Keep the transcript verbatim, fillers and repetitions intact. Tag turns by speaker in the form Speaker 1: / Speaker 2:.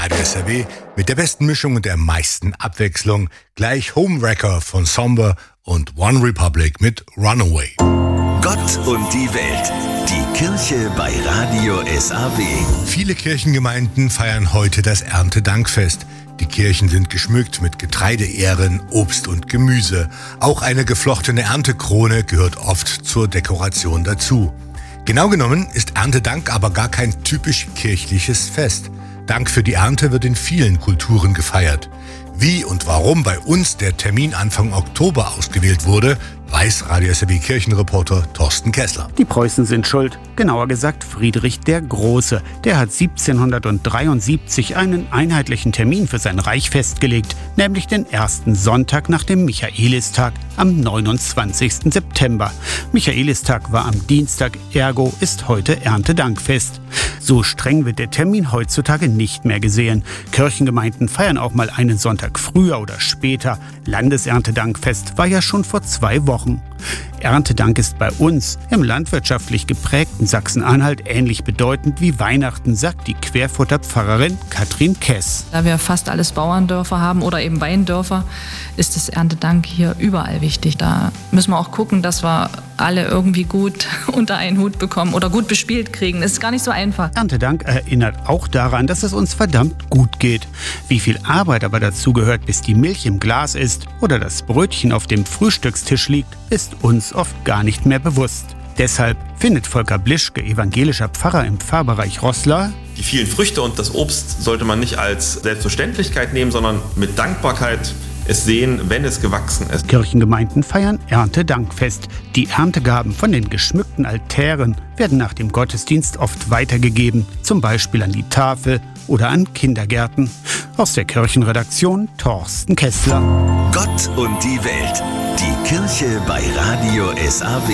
Speaker 1: Radio S R W mit der besten Mischung und der meisten Abwechslung. Gleich Homewrecker von Somber und One Republic mit Runaway.
Speaker 2: Gott und die Welt. Die Kirche bei Radio S A W.
Speaker 1: Viele Kirchengemeinden feiern heute das Erntedankfest. Die Kirchen sind geschmückt mit Getreideähren, Obst und Gemüse. Auch eine geflochtene Erntekrone gehört oft zur Dekoration dazu. Genau genommen ist Erntedank aber gar kein typisch kirchliches Fest. Dank für die Ernte wird in vielen Kulturen gefeiert. Wie und warum bei uns der Termin Anfang Oktober ausgewählt wurde, weiß Radio S R W Kirchenreporter Thorsten Kessler.
Speaker 3: Die Preußen sind schuld, genauer gesagt Friedrich der Große. Der hat siebzehnhundertdreiundsiebzig einen einheitlichen Termin für sein Reich festgelegt, nämlich den ersten Sonntag nach dem Michaelistag am neunundzwanzigsten September. Michaelistag war am Dienstag, ergo ist heute Erntedankfest. So streng wird der Termin heutzutage nicht mehr gesehen. Kirchengemeinden feiern auch mal einen Sonntag früher oder später. Landeserntedankfest war ja schon vor zwei Wochen. Erntedank ist bei uns im landwirtschaftlich geprägten Sachsen-Anhalt ähnlich bedeutend wie Weihnachten, sagt die Querfurter Pfarrerin Katrin Kess.
Speaker 4: Da wir fast alles Bauerndörfer haben oder eben Weindörfer, ist das Erntedank hier überall wichtig. Da müssen wir auch gucken, dass wir alle irgendwie gut unter einen Hut bekommen oder gut bespielt kriegen. Das ist gar nicht so einfach.
Speaker 3: Erntedank erinnert auch daran, dass es uns verdammt gut geht. Wie viel Arbeit aber dazu gehört, bis die Milch im Glas ist oder das Brötchen auf dem Frühstückstisch liegt, ist uns oft gar nicht mehr bewusst. Deshalb findet Volker Blischke, evangelischer Pfarrer im Pfarrbereich Roßla:
Speaker 5: Die vielen Früchte und das Obst sollte man nicht als Selbstverständlichkeit nehmen, sondern mit Dankbarkeit es sehen, wenn es gewachsen ist.
Speaker 3: Kirchengemeinden feiern Erntedankfest. Die Erntegaben von den geschmückten Altären werden nach dem Gottesdienst oft weitergegeben, zum Beispiel an die Tafel oder an Kindergärten. Aus der Kirchenredaktion Thorsten Kessler.
Speaker 2: Gott und die Welt. Die Kirche bei Radio S A W.